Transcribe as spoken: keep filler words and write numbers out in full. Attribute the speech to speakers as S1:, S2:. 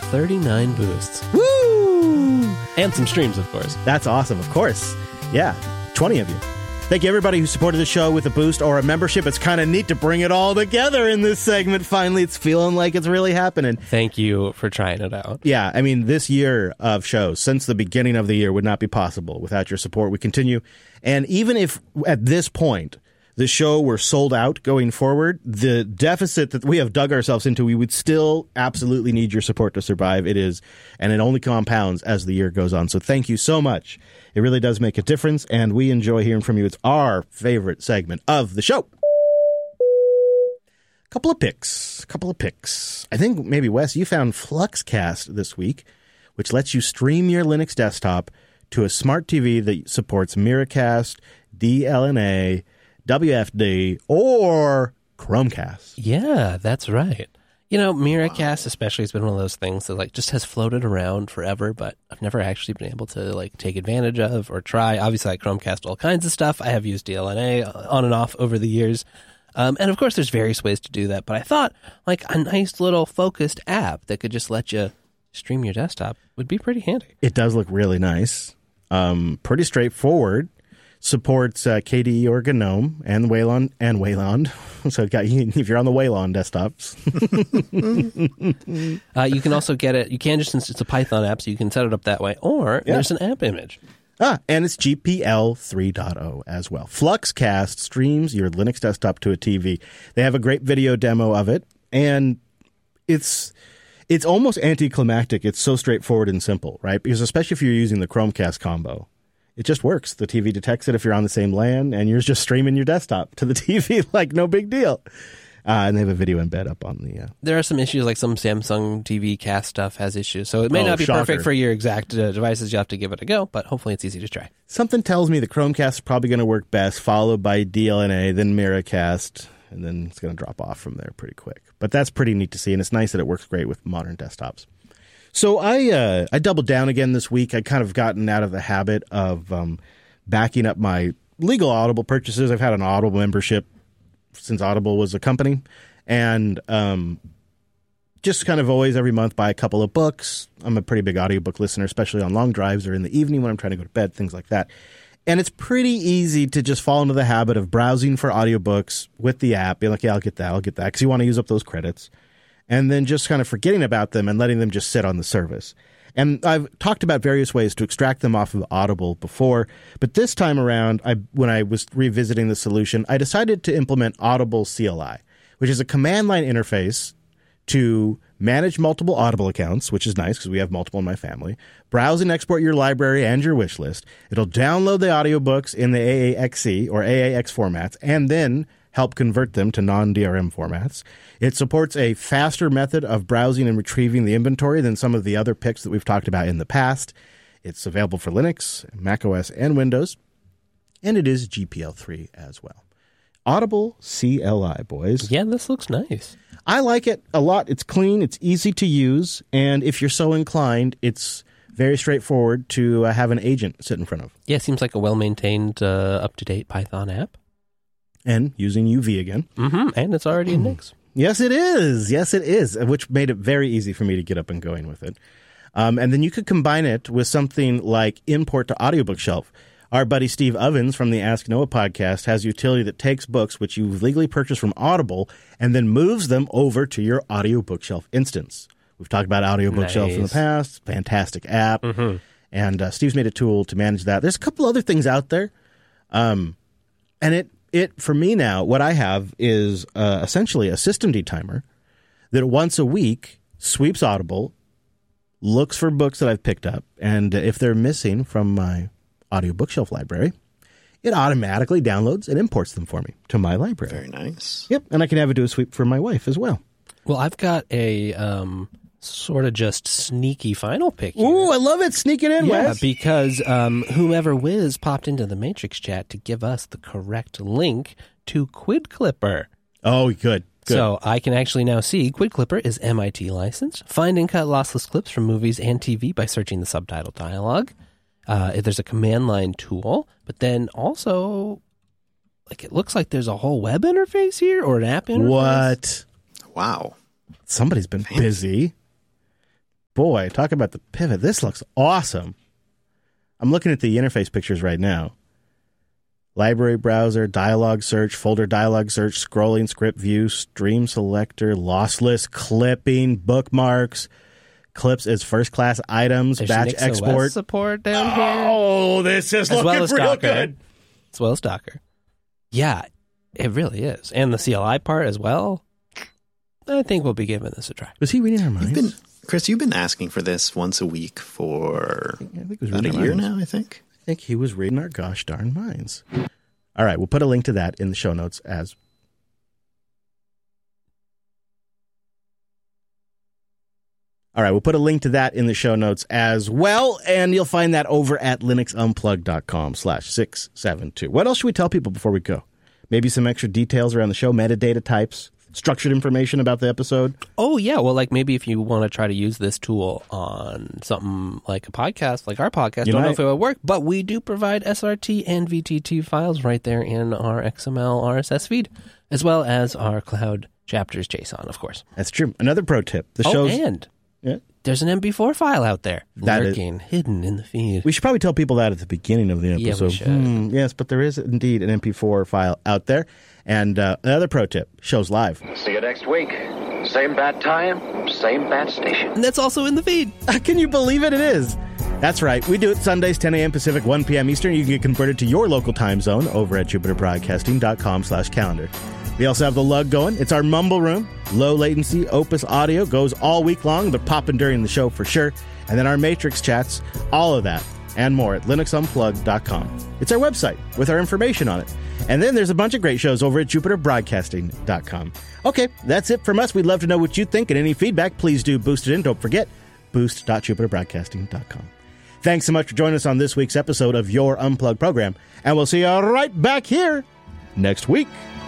S1: thirty-nine boosts.
S2: Woo!
S1: And some streams, of course.
S2: That's awesome, of course. Yeah, twenty of you. Thank you, everybody who supported the show with a boost or a membership. It's kind of neat to bring it all together in this segment. Finally, it's feeling like it's really happening.
S1: Thank you for trying it out.
S2: Yeah, I mean, this year of shows, since the beginning of the year, would not be possible without your support. We continue. And even if at this point the show were sold out going forward, the deficit that we have dug ourselves into, we would still absolutely need your support to survive. It is, and it only compounds as the year goes on. So thank you so much. It really does make a difference, and we enjoy hearing from you. It's our favorite segment of the show. Couple of picks. Couple of picks. I think maybe, Wes, you found Fluxcast this week, which lets you stream your Linux desktop to a smart T V that supports Miracast, D L N A, W F D, or Chromecast.
S1: Yeah, that's right. You know, Miracast especially has been one of those things that like just has floated around forever, but I've never actually been able to like take advantage of or try. Obviously, I Chromecast all kinds of stuff. I have used D L N A on and off over the years. Um, and of course, there's various ways to do that. But I thought like a nice little focused app that could just let you stream your desktop would be pretty handy.
S2: It does look really nice. Um, pretty straightforward. Supports uh, K D E or GNOME and Wayland and Wayland. So got, if you're on the Wayland desktops,
S1: uh, you can also get it. You can just since it's a Python app, so you can set it up that way. Or yeah. There's an app image.
S2: Ah, and it's G P L three point oh as well. Fluxcast streams your Linux desktop to a T V. They have a great video demo of it, and it's it's almost anticlimactic. It's so straightforward and simple, right? Because especially if you're using the Chromecast combo. It just works. The T V detects it if you're on the same LAN, and you're just streaming your desktop to the T V like no big deal. Uh, and they have a video embed up on the... Uh...
S1: There are some issues, like some Samsung T V cast stuff has issues, so it may
S2: oh,
S1: not be
S2: shocker.
S1: perfect for your exact uh, devices. You have to give it a go, but hopefully it's easy to try.
S2: Something tells me the Chromecast is probably going to work best, followed by D L N A, then Miracast, and then it's going to drop off from there pretty quick. But that's pretty neat to see, and it's nice that it works great with modern desktops. So I uh, I doubled down again this week. I'd kind of gotten out of the habit of um, backing up my legal Audible purchases. I've had an Audible membership since Audible was a company. And um, just kind of always every month buy a couple of books. I'm a pretty big audiobook listener, especially on long drives or in the evening when I'm trying to go to bed, things like that. And it's pretty easy to just fall into the habit of browsing for audiobooks with the app. Be like, yeah, I'll get that, I'll get that, because you want to use up those credits. And then just kind of forgetting about them and letting them just sit on the service. And I've talked about various ways to extract them off of Audible before, but this time around, I, when I was revisiting the solution, I decided to implement Audible C L I, which is a command line interface to manage multiple Audible accounts, which is nice because we have multiple in my family, browse and export your library and your wish list. It'll download the audiobooks in the A A X C or A A X formats, and then help convert them to non-D R M formats. It supports a faster method of browsing and retrieving the inventory than some of the other picks that we've talked about in the past. It's available for Linux, macOS, and Windows, and it is G P L three as well. Audible C L I, boys.
S1: Yeah, this looks nice.
S2: I like it a lot. It's clean, it's easy to use, and if you're so inclined, it's very straightforward to uh, have an agent sit in front of.
S1: Yeah, it seems like a well-maintained, uh, up-to-date Python app.
S2: And using U V again.
S1: Mm-hmm. And it's already in Nix.
S2: Yes, it is. Yes, it is, which made it very easy for me to get up and going with it. Um, and then you could combine it with something like Import to Audiobook Shelf. Our buddy Steve Ovens from the Ask Noah podcast has utility that takes books which you've legally purchased from Audible and then moves them over to your Audiobook Shelf instance. We've talked about Audiobook
S1: nice.
S2: Shelf in the past. Fantastic app.
S1: Mm-hmm.
S2: And uh, Steve's made a tool to manage that. There's a couple other things out there. Um, and it It for me now, what I have is uh, essentially a systemd timer that once a week sweeps Audible, looks for books that I've picked up, and if they're missing from my audio bookshelf library, it automatically downloads and imports them for me to my library.
S3: Very nice.
S2: Yep, and I can have it do a sweep for my wife as well.
S1: Well, I've got a um, sort of just sneaky final pick here.
S2: Ooh, I love it. Sneak it in,
S1: Yeah,
S2: Wes.
S1: because um, whomever Wiz popped into the Matrix chat to give us the correct link to Quid Clipper.
S2: Oh, good. Good.
S1: So I can actually now see Quid Clipper is M I T licensed. Find and cut lossless clips from movies and T V by searching the subtitle dialogue. Uh, there's a command line tool, but then also, like, it looks like there's a whole web interface here or an app interface.
S2: What?
S3: Wow.
S2: Somebody's been
S3: Fancy.
S2: busy. boy, talk about the pivot. This looks awesome. I'm looking at the interface pictures right now. Library browser, dialog search, folder dialog search, scrolling script view, stream selector, lossless clipping, bookmarks, clips as first-class items,
S1: There's
S2: batch
S1: Nix
S2: export.
S1: O S support down here.
S2: Oh, this is
S1: As
S2: looking
S1: well as
S2: real
S1: Docker.
S2: good.
S1: As well as Docker. Yeah, it really is. And the C L I part as well. I think we'll be giving this a try.
S2: Was he reading our minds?
S3: You've been, Chris, you've been asking for this once a week for
S2: I think it was
S3: about a
S2: reading
S3: year
S2: our minds.
S3: now, I think.
S2: I think he was reading our gosh darn minds. All right, we'll put a link to that in the show notes as All right, we'll put a link to that in the show notes as well, and you'll find that over at linuxunplugged.com slash 672. What else should we tell people before we go? Maybe some extra details around the show, metadata types, structured information about the episode.
S1: Oh, yeah. Well, like maybe if you want to try to use this tool on something like a podcast, like our podcast,
S2: You
S1: don't
S2: might.
S1: know if it would work, but we do provide S R T and V T T files right there in our X M L R S S feed, as well as our Cloud Chapters JSON, of course.
S2: That's true. Another pro tip. The
S1: Oh,
S2: show's
S1: and
S2: Yeah.
S1: there's an M P four file out there,
S2: That is-
S1: lurking, hidden in the feed.
S2: We should probably tell people that at the beginning of the
S1: Yeah, we
S2: episode.
S1: should.
S2: Hmm, yes, but there is indeed an M P four file out there. And uh, another pro tip, show's live.
S4: See you next week. Same bat time, same bat station.
S1: And that's also in the feed.
S2: Can you believe it? It is. That's right. We do it Sundays, ten a.m. Pacific, one p.m. Eastern. You can get converted to your local time zone over at jupiterbroadcasting.com slash calendar. We also have the lug going. It's our mumble room. Low latency Opus audio goes all week long. They're popping during the show for sure. And then our Matrix chats, all of that and more at linux unplugged dot com. It's our website with our information on it. And then there's a bunch of great shows over at jupiter broadcasting dot com. Okay, that's it from us. We'd love to know what you think, and any feedback, please do boost it in. Don't forget, boost dot jupiter broadcasting dot com. Thanks so much for joining us on this week's episode of Your Unplugged program, and we'll see you right back here next week.